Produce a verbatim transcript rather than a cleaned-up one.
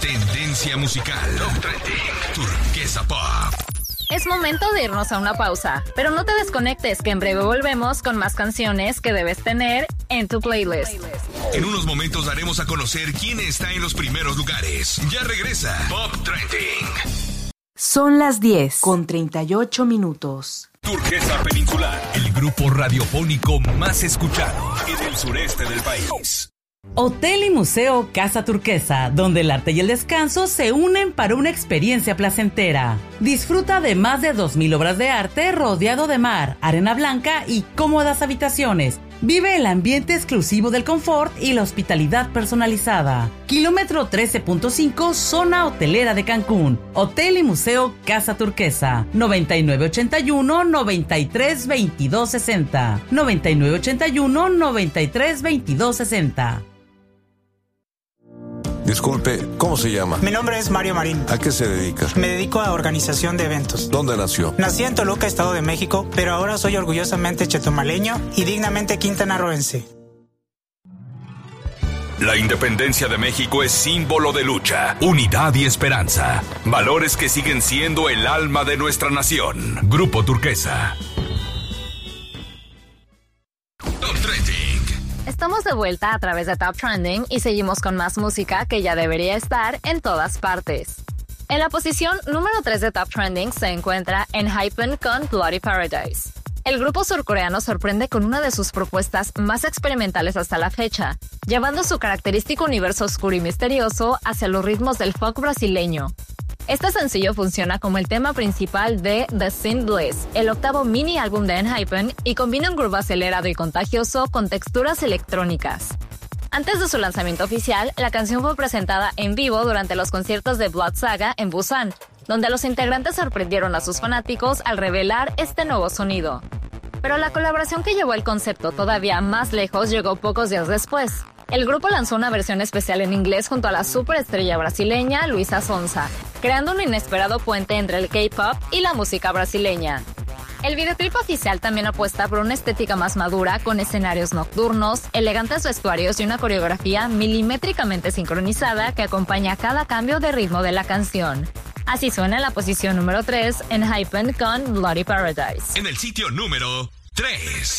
Tendencia musical. Top Trending. Turquesa Pop. Es momento de irnos a una pausa, pero no te desconectes, que en breve volvemos con más canciones que debes tener en tu playlist. En unos momentos daremos a conocer quién está en los primeros lugares. Ya regresa Pop Trending. Son las diez con treinta y ocho minutos. Turquesa Peninsular, el grupo radiofónico más escuchado en el sureste del país. Hotel y Museo Casa Turquesa, donde el arte y el descanso se unen para una experiencia placentera. Disfruta de más de dos mil obras de arte rodeado de mar, arena blanca y cómodas habitaciones. Vive el ambiente exclusivo del confort y la hospitalidad personalizada. Kilómetro trece punto cinco, zona hotelera de Cancún. Hotel y Museo Casa Turquesa. noventa y nueve ochenta y uno, noventa y tres veintidós sesenta. noventa y nueve ochenta y uno, noventa y tres veintidós sesenta. Disculpe, ¿cómo se llama? Mi nombre es Mario Marín. ¿A qué se dedica? Me dedico a organización de eventos. ¿Dónde nació? Nací en Toluca, Estado de México, pero ahora soy orgullosamente chetumaleño y dignamente quintanarroense. La independencia de México es símbolo de lucha, unidad y esperanza. Valores que siguen siendo el alma de nuestra nación. Grupo Turquesa. Top Trending. Estamos de vuelta a través de Top Trending y seguimos con más música que ya debería estar en todas partes. En la posición número tres de Top Trending se encuentra ENHYPEN con Bloody Paradise. El grupo surcoreano sorprende con una de sus propuestas más experimentales hasta la fecha, llevando su característico universo oscuro y misterioso hacia los ritmos del folk brasileño. Este sencillo funciona como el tema principal de The Sin Bliss, el octavo mini álbum de ENHYPEN, y combina un groove acelerado y contagioso con texturas electrónicas. Antes de su lanzamiento oficial, la canción fue presentada en vivo durante los conciertos de Blood Saga en Busan, donde los integrantes sorprendieron a sus fanáticos al revelar este nuevo sonido. Pero la colaboración que llevó el concepto todavía más lejos llegó pocos días después. El grupo lanzó una versión especial en inglés junto a la superestrella brasileña Luísa Sonza, creando un inesperado puente entre el K-pop y la música brasileña. El videoclip oficial también apuesta por una estética más madura, con escenarios nocturnos, elegantes vestuarios y una coreografía milimétricamente sincronizada que acompaña cada cambio de ritmo de la canción. Así suena en la posición número tres, ENHYPEN con Bloody Paradise. En el sitio número tres.